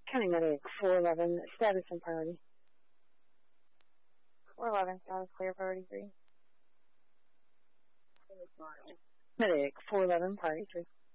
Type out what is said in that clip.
County Medic 411, status and priority. 411, status clear, priority 3. Medic 411, priority 3.